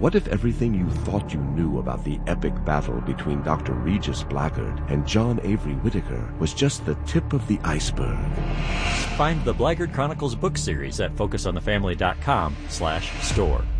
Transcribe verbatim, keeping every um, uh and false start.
What if everything you thought you knew about the epic battle between Doctor Regis Blackguard and John Avery Whitaker was just the tip of the iceberg? Find the Blackguard Chronicles book series at focus on the family dot com slash store.